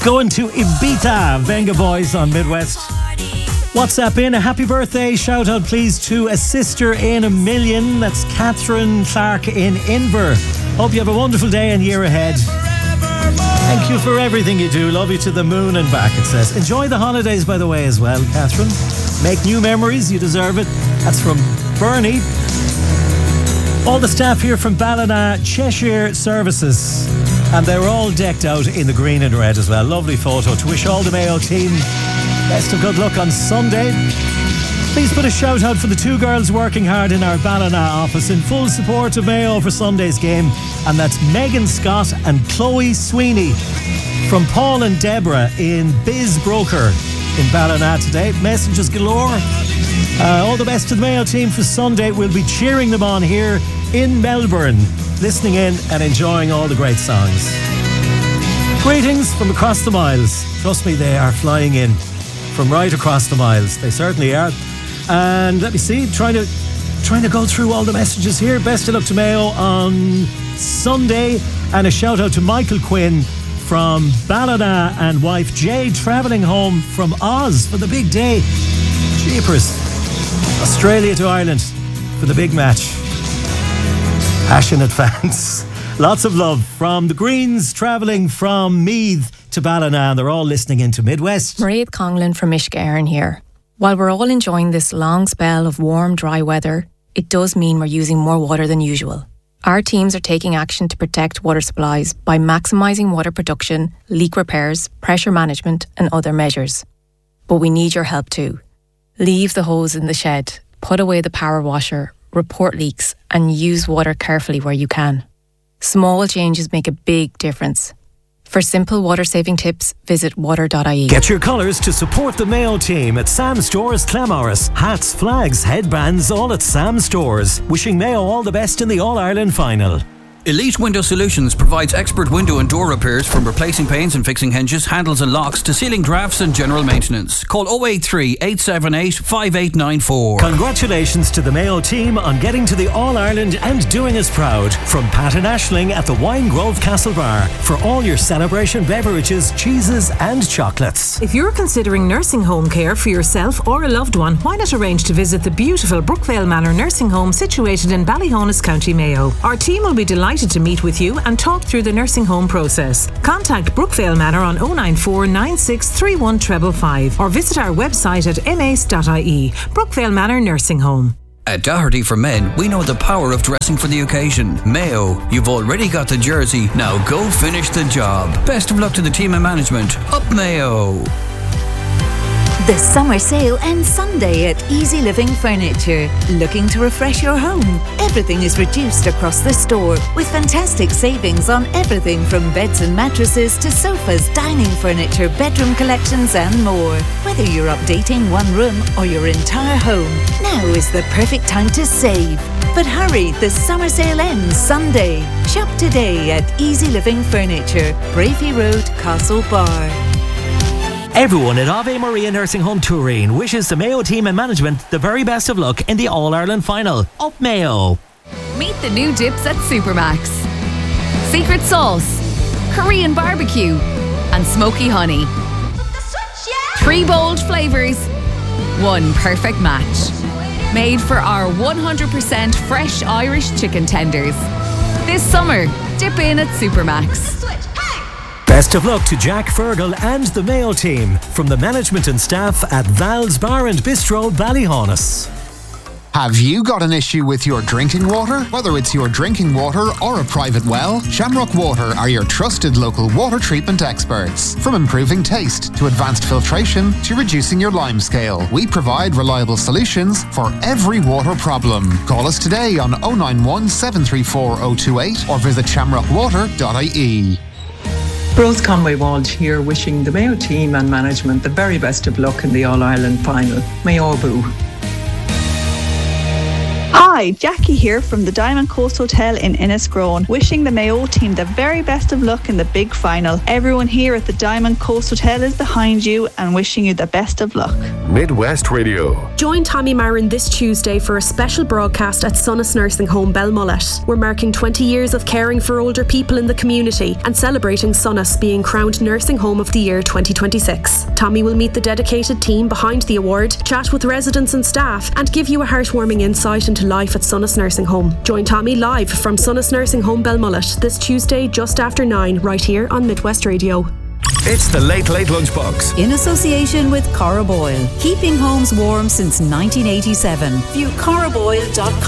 Going to Ibiza, Venga Boys on Midwest. WhatsApp in a happy birthday shout out please to a sister in a million. That's Catherine Clark in Inver. Hope you have a wonderful day and year ahead. Thank you for everything you do. Love you to the moon and back, it says. Enjoy the holidays, by the way, as well, Catherine. Make new memories, you deserve it. That's from Bernie. All the staff here from Ballina Cheshire Services, and they were all decked out in the green and red as well. Lovely photo. To wish all the Mayo team best of good luck on Sunday. Please put a shout out for the two girls working hard in our Ballina office in full support of Mayo for Sunday's game, and that's Megan Scott and Chloe Sweeney from Paul and Deborah in Bizbroker in Ballina today. Messages galore. All the best to the Mayo team for Sunday. We'll be cheering them on here in Melbourne, listening in and enjoying all the great songs. Greetings from across the miles. Trust me, they are flying in from right across the miles. They certainly are. And let me see, trying to go through all the messages here. Best of luck to Mayo on Sunday, and a shout out to Michael Quinn from Ballina and wife Jay travelling home from Oz for the big day. Jeepers. Australia to Ireland for the big match. Passionate fans. Lots of love from the Greens travelling from Meath to Ballina, and they're all listening into Midwest. Maria Conglin from Mishka Éireann here. While we're all enjoying this long spell of warm, dry weather, it does mean we're using more water than usual. Our teams are taking action to protect water supplies by maximising water production, leak repairs, pressure management and other measures. But we need your help too. Leave the hose in the shed, put away the power washer, report leaks and use water carefully where you can. Small changes make a big difference. For simple water-saving tips, visit water.ie. Get your colours to support the Mayo team at Sam Stores Clamorris. Hats, flags, headbands, all at Sam Stores. Wishing Mayo all the best in the All-Ireland final. Elite Window Solutions provides expert window and door repairs, from replacing panes and fixing hinges, handles and locks to sealing drafts and general maintenance. Call 083 878 5894. Congratulations to the Mayo team on getting to the All-Ireland and doing us proud. From Pat and Aisling at the Wine Grove Castle Bar for all your celebration beverages, cheeses and chocolates. If you're considering nursing home care for yourself or a loved one, why not arrange to visit the beautiful Brookvale Manor Nursing Home situated in Ballyhonus, County Mayo. Our team will be delighted to meet with you and talk through the nursing home process. Contact Brookvale Manor on 094 9631 555 or visit our website at mace.ie. Brookvale Manor Nursing Home. At Doherty for Men, we know the power of dressing for the occasion. Mayo, you've already got the jersey, now go finish the job. Best of luck to the team and management. Up Mayo! The summer sale ends Sunday at Easy Living Furniture. Looking to refresh your home? Everything is reduced across the store with fantastic savings on everything from beds and mattresses to sofas, dining furniture, bedroom collections and more. Whether you're updating one room or your entire home, now is the perfect time to save. But hurry, the summer sale ends Sunday. Shop today at Easy Living Furniture, Bravey Road, Castlebar. Everyone at Ave Maria Nursing Home Turin wishes the Mayo team and management the very best of luck in the All-Ireland final. Up Mayo! Meet the new dips at Supermax. Secret sauce, Korean barbecue and smoky honey. 3 bold flavours, 1 perfect match. Made for our 100% fresh Irish chicken tenders. This summer, dip in at Supermax. Best of luck to Jack Fergal and the Mayo team from the management and staff at Val's Bar and Bistro, Ballyhonus. Have you got an issue with your drinking water? Whether it's your drinking water or a private well, Shamrock Water are your trusted local water treatment experts. From improving taste to advanced filtration to reducing your lime scale, we provide reliable solutions for every water problem. Call us today on 091 734 028 or visit shamrockwater.ie. Rose Conway Walsh here, wishing the Mayo team and management the very best of luck in the All-Ireland final. Mayo Boo. Hi, Hi, Jackie here from the Diamond Coast Hotel in Innisgrone, wishing the Mayo team the very best of luck in the big final. Everyone here at the Diamond Coast Hotel is behind you and wishing you the best of luck. Midwest Radio. Join Tommy Marin this Tuesday for a special broadcast at Sonas Nursing Home Belmullet. We're marking 20 years of caring for older people in the community and celebrating Sonas being crowned Nursing Home of the Year 2026. Tommy will meet the dedicated team behind the award, chat with residents and staff, and give you a heartwarming insight into life at Sonas Nursing Home. Join Tommy live from Sonas Nursing Home Belmullet this Tuesday just after 9 right here on Midwest Radio. It's the Late Late Lunchbox. In association with Cora Boyle. Keeping homes warm since 1987. View coraboyle.com.